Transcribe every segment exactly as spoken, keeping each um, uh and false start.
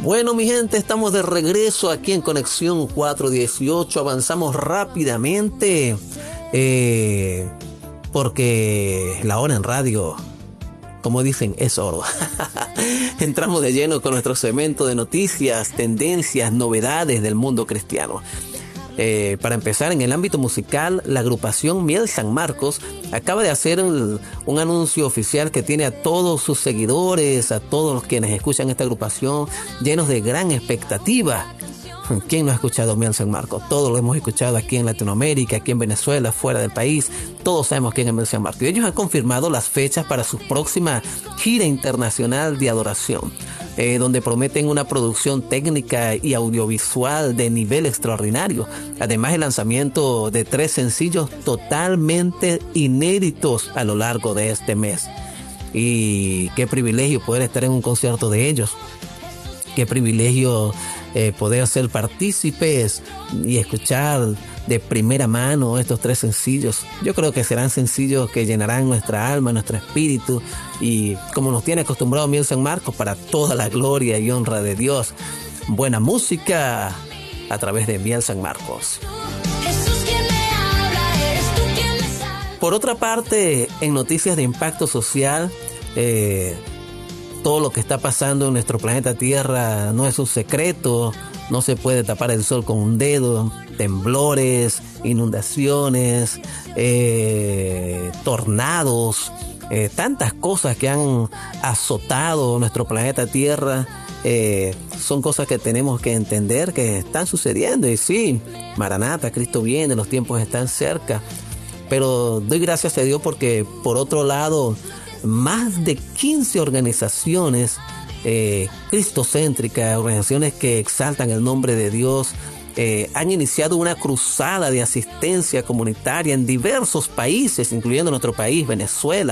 Bueno, mi gente, estamos de regreso aquí en Conexión cuatro dieciocho. Avanzamos rápidamente eh, porque la hora en radio, como dicen, es oro. Entramos de lleno con nuestro segmento de noticias, tendencias, novedades del mundo cristiano. Eh, para empezar, en el ámbito musical, la agrupación Miel San Marcos acaba de hacer un, un anuncio oficial que tiene a todos sus seguidores, a todos los quienes escuchan esta agrupación, llenos de gran expectativa. ¿Quién no ha escuchado Miel San Marcos? Todos lo hemos escuchado aquí en Latinoamérica, aquí en Venezuela, fuera del país. Todos sabemos quién es Miel San Marcos. Y ellos han confirmado las fechas para su próxima gira internacional de adoración, eh, donde prometen una producción técnica y audiovisual de nivel extraordinario. Además, el lanzamiento de tres sencillos totalmente inéditos a lo largo de este mes. Y qué privilegio poder estar en un concierto de ellos. Qué privilegio eh, poder ser partícipes y escuchar de primera mano estos tres sencillos. Yo creo que serán sencillos que llenarán nuestra alma, nuestro espíritu, y como nos tiene acostumbrado Miel San Marcos, para toda la gloria y honra de Dios. Buena música a través de Miel San Marcos. Por otra parte, en noticias de impacto social, eh, todo lo que está pasando en nuestro planeta Tierra no es un secreto. No se puede tapar el sol con un dedo. Temblores, inundaciones, eh, tornados, eh, tantas cosas que han azotado nuestro planeta Tierra. Eh, son cosas que tenemos que entender que están sucediendo. Y sí, Maranata, Cristo viene, los tiempos están cerca. Pero doy gracias a Dios porque, por otro lado, más de quince organizaciones eh, cristocéntricas, organizaciones que exaltan el nombre de Dios, eh, han iniciado una cruzada de asistencia comunitaria en diversos países, incluyendo nuestro país, Venezuela,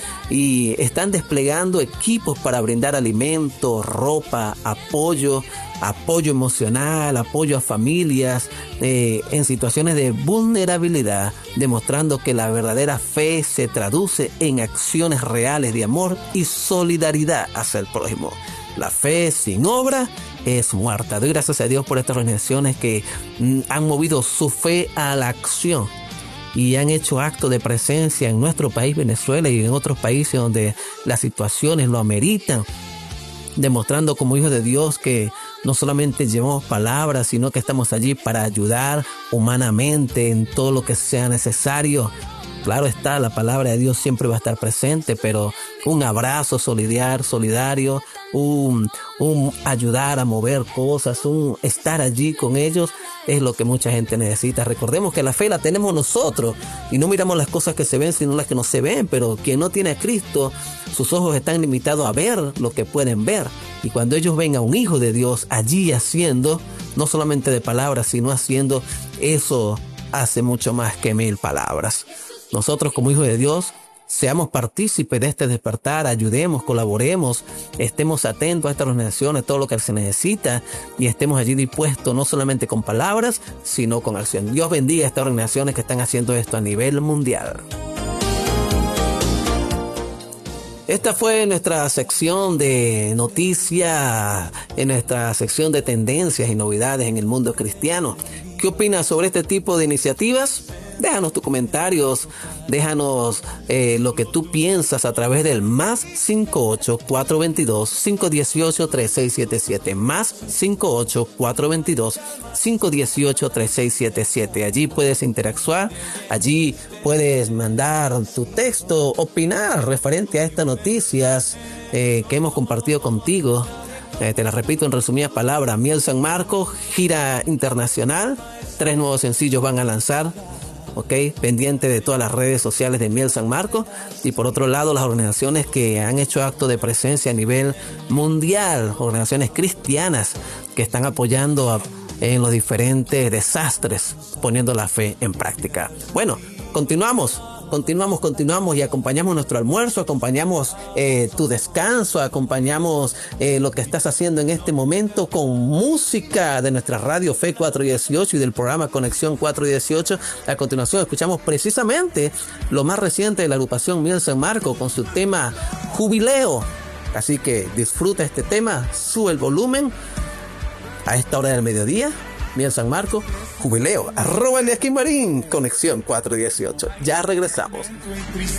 y están desplegando equipos para brindar alimentos, ropa, apoyo, apoyo emocional, apoyo a familias eh, en situaciones de vulnerabilidad, demostrando que la verdadera fe se traduce en acciones reales de amor y solidaridad hacia el prójimo. La fe sin obra es muerta. Doy gracias a Dios por estas organizaciones que mm, han movido su fe a la acción y han hecho acto de presencia en nuestro país, Venezuela, y en otros países donde las situaciones lo ameritan, demostrando como hijos de Dios que no solamente llevamos palabras, sino que estamos allí para ayudar humanamente en todo lo que sea necesario. Claro está, la palabra de Dios siempre va a estar presente, pero un abrazo solidario, solidario, un, un ayudar a mover cosas, un estar allí con ellos, es lo que mucha gente necesita. Recordemos que la fe la tenemos nosotros y no miramos las cosas que se ven, sino las que no se ven. Pero quien no tiene a Cristo, sus ojos están limitados a ver lo que pueden ver. Y cuando ellos ven a un hijo de Dios allí haciendo, no solamente de palabras, sino haciendo, eso hace mucho más que mil palabras. Nosotros como hijos de Dios, seamos partícipes de este despertar, ayudemos, colaboremos, estemos atentos a estas organizaciones, todo lo que se necesita, y estemos allí dispuestos no solamente con palabras, sino con acción. Dios bendiga a estas organizaciones que están haciendo esto a nivel mundial. Esta fue nuestra sección de noticias, en nuestra sección de tendencias y novedades en el mundo cristiano. ¿Qué opinas sobre este tipo de iniciativas? Déjanos tus comentarios, déjanos eh, lo que tú piensas a través del más cinco ocho, cuatro dos dos, cinco uno ocho, tres seis siete siete, más cinco ocho, cuatro dos dos, cinco uno ocho, tres seis siete siete. Allí puedes interactuar, allí puedes mandar tu texto, opinar referente a estas noticias eh, que hemos compartido contigo. Eh, te las repito en resumidas palabras: Miel San Marcos, gira internacional, tres nuevos sencillos van a lanzar. Ok, pendiente de todas las redes sociales de Miel San Marcos. Y por otro lado, las organizaciones que han hecho acto de presencia a nivel mundial, organizaciones cristianas que están apoyando a, en los diferentes desastres, poniendo la fe en práctica. Bueno, continuamos. Continuamos, continuamos y acompañamos nuestro almuerzo, acompañamos eh, tu descanso, acompañamos eh, lo que estás haciendo en este momento con música de nuestra radio Fe cuatro dieciocho y del programa Conexión cuatro dieciocho. A continuación escuchamos precisamente lo más reciente de la agrupación Miel San Marcos con su tema Jubileo. Así que disfruta este tema, sube el volumen a esta hora del mediodía. Miel San Marcos, jubileo, arroba Eliakim Marín, conexión cuatro dieciocho. Ya regresamos.